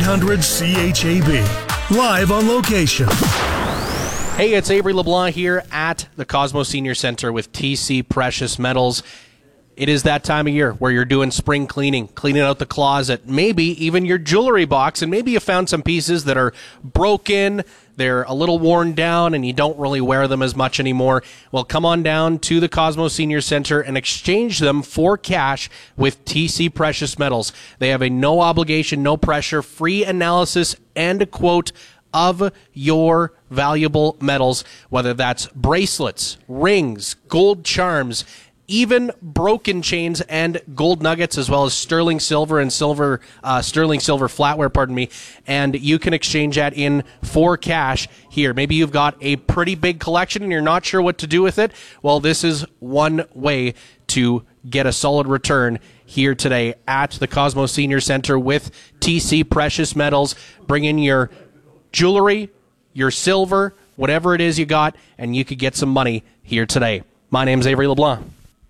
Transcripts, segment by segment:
800 CHAB. Live on location. Hey, it's Avery LeBlanc here at the Cosmos Senior Center with TC Precious Metals. It is that time of year where you're doing spring cleaning, cleaning out the closet, maybe even your jewelry box, and maybe you found some pieces that are broken, they're a little worn down, and you don't really wear them as much anymore. Well, come on down to the Cosmos Senior Center and exchange them for cash with TC Precious Metals. They have a no obligation, no pressure, free analysis and a quote of your valuable metals, whether that's bracelets, rings, gold charms, even broken chains and gold nuggets, as well as sterling silver and sterling silver flatware, and you can exchange that in for cash here. Maybe you've got a pretty big collection and you're not sure what to do with it. Well, this is one way to get a solid return here today at the Cosmos Senior Center with TC Precious Metals. Bring in your jewelry, your silver, whatever it is you got, and you could get some money here today. My name's Avery LeBlanc.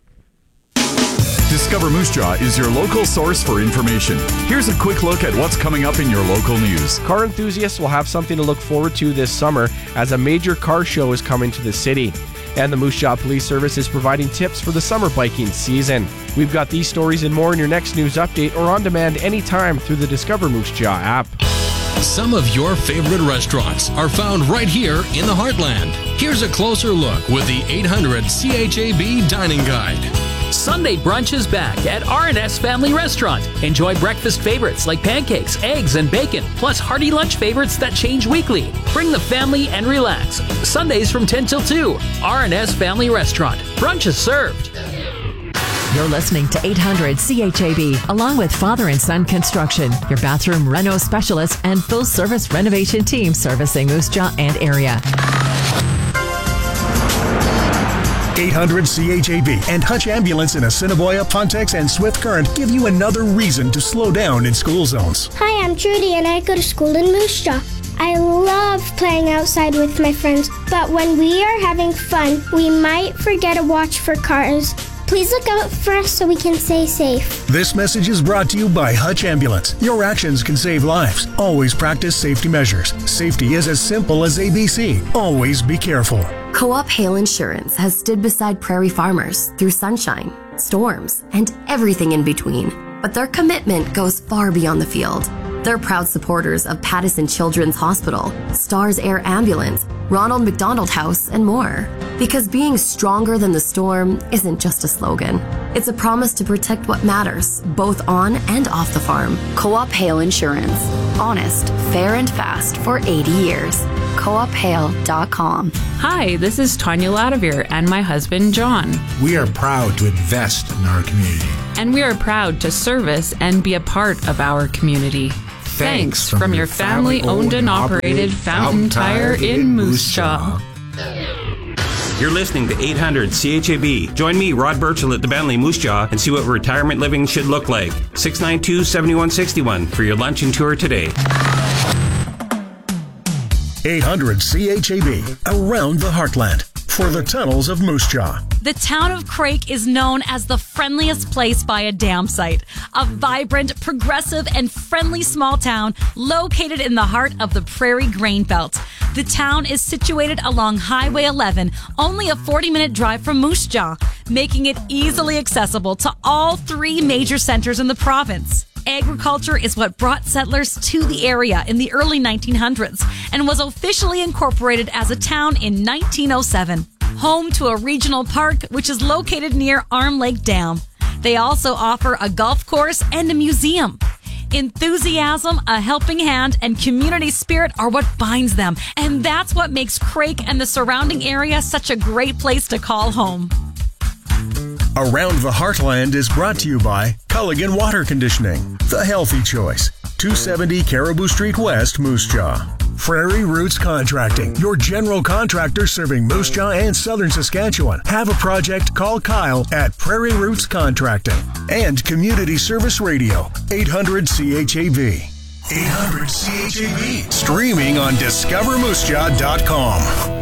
Discover Moose Jaw is your local source for information. Here's a quick look at what's coming up in your local news. Car enthusiasts will have something to look forward to this summer as a major car show is coming to the city. And the Moose Jaw Police Service is providing tips for the summer biking season. We've got these stories and more in your next news update or on demand anytime through the Discover Moose Jaw app. Some of your favorite restaurants are found right here in the Heartland. Here's a closer look with the 800 CHAB Dining Guide. Sunday brunch is back at R&S Family Restaurant. Enjoy breakfast favorites like pancakes, eggs, and bacon, plus hearty lunch favorites that change weekly. Bring the family and relax. Sundays from 10 till 2. R&S Family Restaurant. Brunch is served. You're listening to 800 CHAB, along with Father and Son Construction, your bathroom reno specialist and full-service renovation team servicing Moose Jaw and area. 800 CHAB and Hutch Ambulance in Assiniboia, Pontex, and Swift Current give you another reason to slow down in school zones. Hi, I'm Trudy, and I go to school in Moose Jaw. I love playing outside with my friends, but when we are having fun, we might forget to watch for cars. Please look out for us so we can stay safe. This message is brought to you by Hutch Ambulance. Your actions can save lives. Always practice safety measures. Safety is as simple as ABC. Always be careful. Co-op Hail Insurance has stood beside prairie farmers through sunshine, storms, and everything in between. But their commitment goes far beyond the field. They're proud supporters of Pattison Children's Hospital, Stars Air Ambulance, Ronald McDonald House, and more. Because being stronger than the storm isn't just a slogan. It's a promise to protect what matters, both on and off the farm. Co-op Hail Insurance. Honest, fair, and fast for 80 years. CoopHail.com. Hi, this is Tanya Ladavir and my husband, John. We are proud to invest in our community. And we are proud to service and be a part of our community. Thanks from your family-owned and operated Fountain Tire in Moose Jaw. You're listening to 800 CHAB. Join me, Rod Burchell, at the Bentley Moose Jaw and see what retirement living should look like. 692-7161 for your lunch and tour today. 800 CHAB, around the heartland, for the tunnels of Moose Jaw. The town of Craik is known as the friendliest place by a dam site. A vibrant, progressive, and friendly small town located in the heart of the Prairie Grain Belt. The town is situated along Highway 11, only a 40-minute drive from Moose Jaw, making it easily accessible to all three major centers in the province. Agriculture is what brought settlers to the area in the early 1900s and was officially incorporated as a town in 1907. Home to a regional park, which is located near Arm Lake Dam. They also offer a golf course and a museum. Enthusiasm, a helping hand, and community spirit are what binds them, and that's what makes Craik and the surrounding area such a great place to call home. Around the Heartland is brought to you by Culligan Water Conditioning, the healthy choice. 270 Caribou Street West, Moose Jaw. Prairie Roots Contracting, your general contractor serving Moose Jaw and southern Saskatchewan. Have a project? Call Kyle at Prairie Roots Contracting. And Community Service Radio, 800 CHAB. 800 CHAB. Streaming on DiscoverMooseJaw.com.